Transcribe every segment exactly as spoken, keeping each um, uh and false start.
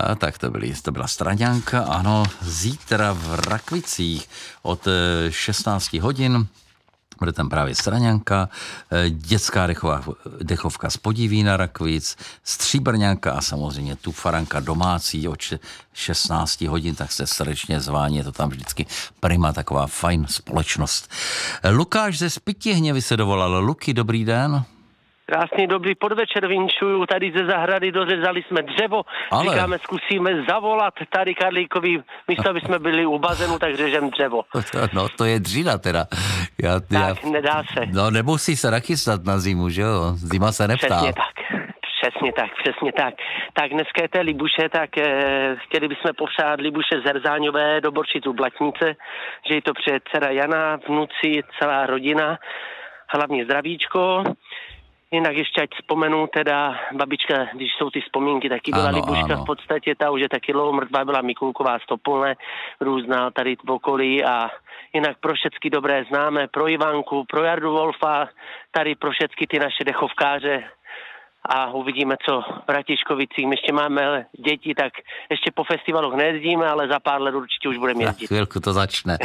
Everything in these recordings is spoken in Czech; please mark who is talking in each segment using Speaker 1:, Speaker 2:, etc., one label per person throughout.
Speaker 1: A tak to, byly, to byla Straňánka, ano, zítra v Rakvicích od šestnáct hodin bude tam právě Straňánka, dětská dechová, dechovka z Podivína Rakvic, Stříbrňánka a samozřejmě tu faranka domácí od šestnáct hodin, tak jste srdečně zváni, je to tam vždycky prima, taková fajn společnost. Lukáš ze Spytihněvy se dovolal. Luky, dobrý den.
Speaker 2: Krásný dobrý podvečer, vinčuju, tady ze zahrady dořezali jsme dřevo, ale... říkáme, zkusíme zavolat tady Karlíkovi, místo aby jsme byli u bazénu, tak řežem dřevo.
Speaker 1: No to je dřina teda. Já,
Speaker 2: tak,
Speaker 1: já...
Speaker 2: nedá se.
Speaker 1: No nemusí se nachystat na zimu, že jo? Zima se neptá.
Speaker 2: Přesně tak, přesně tak, přesně tak. Tak dneska je té Libuše, tak eh, chtěli bychom popřát Libuše Zerzáňové do Borčic u Blatnice, že je to přeje dcera Jana, vnuci, celá rodina, hlavně zdravíčko. Jinak ještě ať vzpomenu, teda babička, když jsou ty vzpomínky, taky byla ano, Libuška ano. V podstatě, ta už je taky dlouho mrtvá, byla Mikulková z Topolné, různá tady v okolí a jinak pro všecky dobré známe, pro Ivanku, pro Jardu Wolfa, tady pro všecky ty naše dechovkáře a uvidíme, co v Ratiškovicích. My ještě máme děti, tak ještě po festivalu nejezdíme, ale za pár let určitě už budeme jezdit.
Speaker 1: Na chvilku to začne.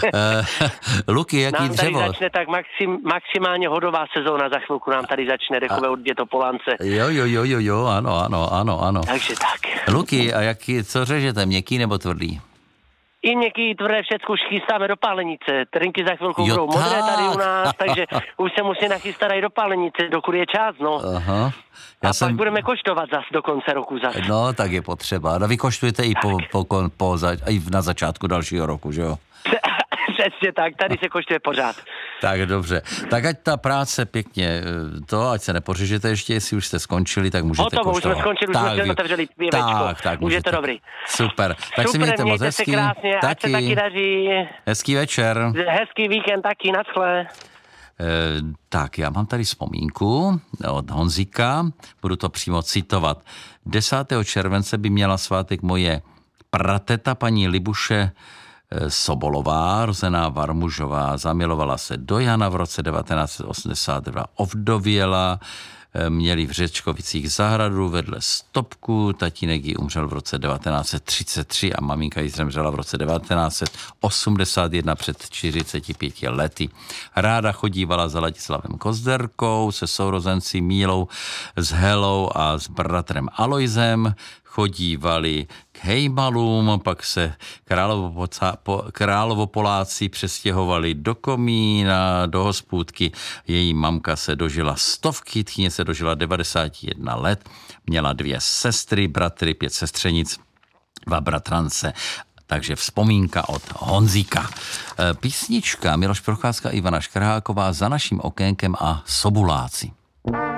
Speaker 1: Luky, jaký
Speaker 2: nám
Speaker 1: dřevo?
Speaker 2: Nám tady začne tak maxim, maximálně hodová sezóna, za chvilku nám tady začne dechové od Dětopolance.
Speaker 1: Jo, jo, jo, jo, jo, ano, ano, ano, ano.
Speaker 2: Takže tak.
Speaker 1: Luky, a jaký, co řežete, měkký nebo tvrdý?
Speaker 2: I měkký, tvrdé, všecko už chystáme do pálenice. Trnky za chvilku budou modré tady u nás, takže už se musí nachystat i do pálenice, dokud je čas, no.
Speaker 1: Aha. Já
Speaker 2: a
Speaker 1: jsem...
Speaker 2: pak budeme koštovat zas do konce roku zas.
Speaker 1: No, tak je potřeba. No, vy koštujete i, po, po, po, po, i na začátku dalšího roku, že jo?
Speaker 2: Přesně tak, tady se koštuje pořád.
Speaker 1: Tak dobře. Tak ať ta práce pěkně, to, ať se nepořežete ještě, jestli už jste skončili, tak můžete
Speaker 2: Hotovo,
Speaker 1: koštovat.
Speaker 2: už jsme skončili, už jsme si otevřeli pívečko. Tak, tak, už je to dobrý.
Speaker 1: Super. Tak
Speaker 2: Super,
Speaker 1: si mějte moc hezký.
Speaker 2: Se krásně, taky. Ať se taky daří.
Speaker 1: Hezký večer.
Speaker 2: Hezký víkend taky, naschle.
Speaker 1: E, tak, já mám tady vzpomínku od Honzíka, budu to přímo citovat. desátého července by měla svátek moje prateta paní Libuše Sobolová, rozená Varmužová, zamilovala se do Jana v roce devatenáct set osmdesát dva, ovdověla, měli v Řečkovicích zahradu vedle stopku, tatínek jí umřel v roce devatenáct set třicet tři a maminka jí zemřela v roce devatenáct set osmdesát jedna před čtyřiceti pěti lety. Ráda chodívala za Ladislavem Kozderkou, se sourozenci Mílou s Helou a s bratrem Alojzem, chodívali k hejbalům, pak se královopoláci přestěhovali do Komína, do hospůdky. Její mamka se dožila stovky, tchýně se dožila devadesát jedna let, měla dvě sestry, bratry, pět sestřenic, dva bratrance. Takže vzpomínka od Honzíka. Písnička Miloš Procházka, Ivana Škrháková, Za naším okénkem a Sobuláci.